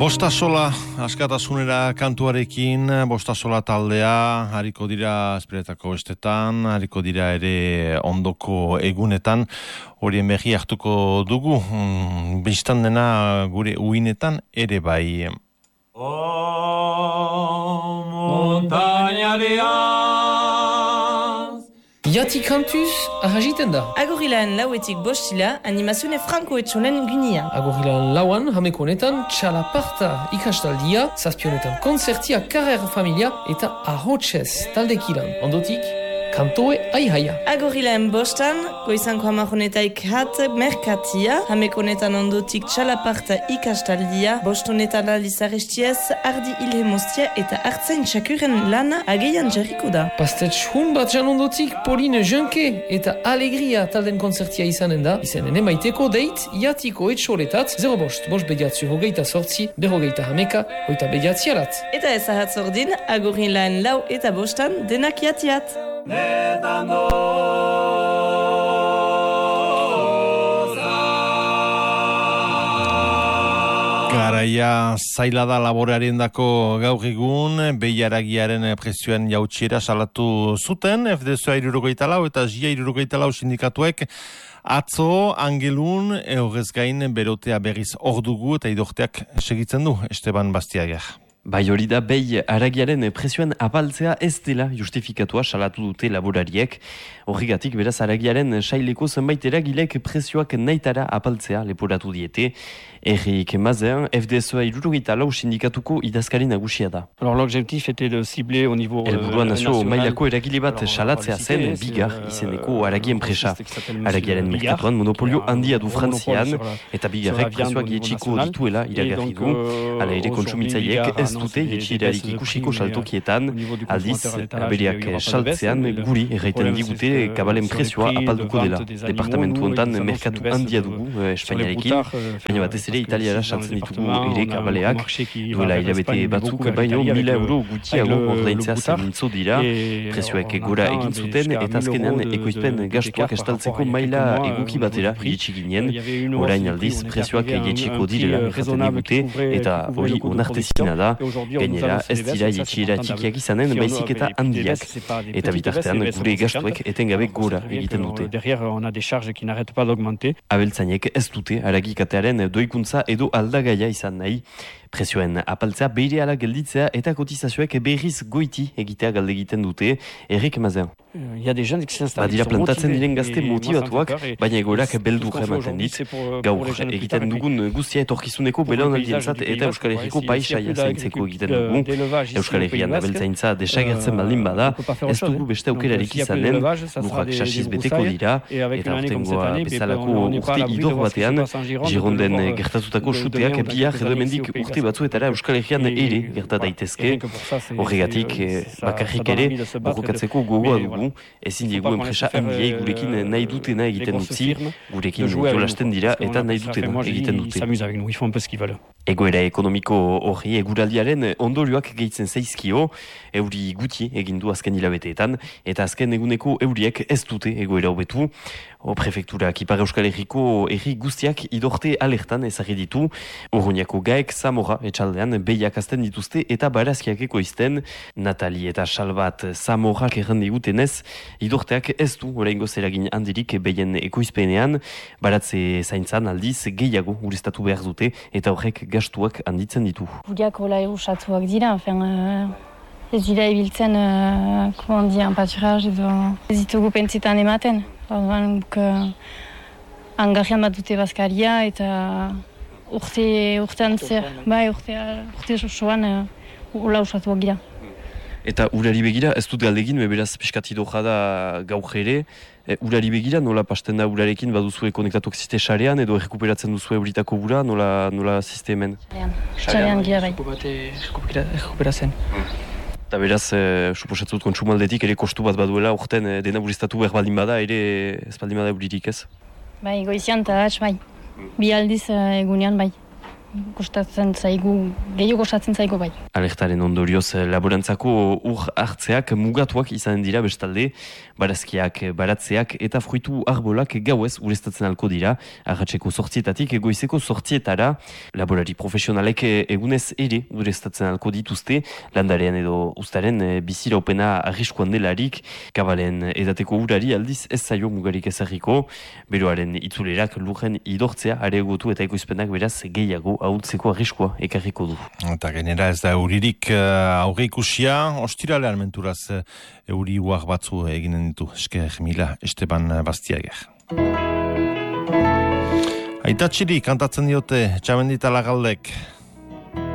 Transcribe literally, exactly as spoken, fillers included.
Bostasola askatasunera kantuarekin, Bostasola taldea, hariko dira esperetako estetan, hariko dira ere ondoko egunetan, horien berri hartuko dugu, biztan dena gure uinetan ere bai. Oh, montañareaz Iati kantuz, ahagiten da. Agorilan lauetik bostila, animazione franco etxonen gunia. Agorilan lauan, hameko honetan, txalaparta ikastaldia, zazpionetan konzertia, karer familia eta ahotsez taldekilan. Ondotik, kantoe aihaia. Agorilan bostan, goizanko hamarronetaik hat merkatia, hameko honetan ondotik txalaparta ikastaldia, bostonetan alizarestiez, ardi ilhe mostia eta hartzain txakuren lana ageian jarriko da. Pastetx hun bat jan ondotik, Pauline Junke eta Alegria talden konzertia izanen da, izanen emaiteko deit, iatiko etxoletat, zero bost, bost bediatzi hogeita sortzi, berrogeita hameka, hoita bediatzi alat. Eta ez ahatz ordin, Agorilan lau eta bostan denak iatiat. Garaia zaila da laborearen dako gaur egun, behiaragiaren prezioen jautsiera salatu zuten, F D S A hirurogeita lau eta G I A hirurogeita lau sindikatuek atzo Angelun horrez gain berotea berriz hor dugu eta idorteak segitzen du, Esteban Bastiager. Bai hori da, behi aragiaren prezioen apaltzea ez dela justifikatua salatu dute laborariek. Horregatik, beraz, aragiaren saileko zenbait eragilek prezioak nahitara apaltzea leporatu diete. Eric Mazen, F D S A hirurogeita lau sindikatuko idazkari nagusia da. Alors l'objectif était de cibler au niveau Helburua nazio mailako eragile bat salatzea zen Bigar izeneko aragien presa. Aragiaren merkatuan monopolio handia du Frantzian eta Bigarrek prezioak jetxiko dituela iragarri du. Hala ere kontsumitzaileek ez dute jetxirarik ikusiko saltokietan, aldiz bereak saltzean guri erraiten digute kabalen prezioa apalduko dela. Departamentu hontan merkatu handia dugu Espainiarekin, baina batez ere Italiara saltzen ditugu ere kabaleak, duela hilabete batzuk baino mila euro gutiago ordaintzea zemintzo dira, prezioek gora egin zuten eta azkenean ekoizpen gastuak estaltzeko maila eguki batera jetxi ginen, orain aldiz prezioak jetxiko direla erraten digute eta hori onartezina da, gainera ez dira jetxiera txikiak izanen baizik eta handiak, eta bitartean gure gastuek etengabe gora egiten dute. Abeltzainek ez dute aragikatearen doikuntza edo aldagaia izan nahi. Prezioen apaltzea behireala gelditzea eta kotizazioek berriz goiti egitea galde egiten dute. Eric Mazen. Badira plantatzen diren gazte motivatuak, baina egoerak beldur ematen dit. Gaur egiten dugun guztia etorkizuneko belaunaldientzat eta Euskal Herriko paisaia zaintzeko egiten dugu. Euskal Herrian abeltzaintza desagertzen baldin bada, ez dugu beste aukerarik izanen, lurrak sasiz beteko dira, eta urtengoa bezalako urte idor batean, Gironden gertatutako suteak bihar edo hemendik urte batzuetara Euskal Herrian ere gerta daitezke. Horregatik, bakarrik ere, borrokatzeko gogoa dugu. Ezin diegu enpresa handiei gurekin nahi dutena egiten dutzi, gurekin jolasten dira eta nahi dutena egiten dute. Egoera ekonomiko hori eguraldiaren ondorioak gehitzen zaizkio, euri guti egin du azken hilabeteetan, eta azken eguneko euriek ez dute egoera hobetu. O prefekturak Ipar Euskal Herriko herri guztiak idorte alertan ezarri ditu, Urruñako gaek Zamora etxaldean behiak azten dituzte eta barazkiak ekoizten. Natali eta Salbat Zamorak erran digutenez, idorteak ez du oraingo zeragin handirik behien ekoizpenean, baratze zaintzan aldiz gehiago ureztatu behar dute eta horrek gastuak handitzen ditu. Gudiak hola erusatuak dira, enfin, uh, ez dira ibiltzen, uh, comment dire, pâturage edo ez ditugu pentsetan ematen. Orduan, uh, angarrian bat dute bazkaria eta urte, urtean zer, bai, urte, urte soan uh, hola usatuak gira. Eta urari begira, ez dut galdegin, beraz pixkat idoja da gaur ere, e, urari begira, nola pasten da urarekin, baduzue konektatuak ziste sarean, edo errekuperatzen duzue euritako bura, nola, nola sistemen? Sarean gira bai. Errekuperatzen. Eta beraz, e, suposatzut kontsumaldetik ere kostu bat baduela, urten e, dena buristatu behar baldin bada, ere ez baldin bada euririk ez? Bai, goizian eta hatz bai. Bi aldiz uh, egunean bai. kostatzen zaigu, gehiago kostatzen zaigu bai. Alertaren ondorioz, laborantzako ur hartzeak mugatuak izanen dira bestalde, barazkiak, baratzeak eta fruitu arbolak gauez ureztatzen alko dira, arratseko sortzietatik egoizeko sortzietara, laborari profesionalek egunez ere ureztatzen alko dituzte, landarean edo ustaren biziraupena arriskuan delarik, kabalen edateko urari aldiz ez zaio mugarik ezarriko, beroaren itzulerak lurren idortzea areagotu eta ekoizpenak beraz gehiago ahultzeko arriskua ekarriko du. Eta genera ez da euririk uh, aurre ikusia, ostiralean menturaz uh, euri uak batzu eginen ditu. Esker mila Esteban Bastiager. Aitatxiri kantatzen diote Txamendita Lagaldek.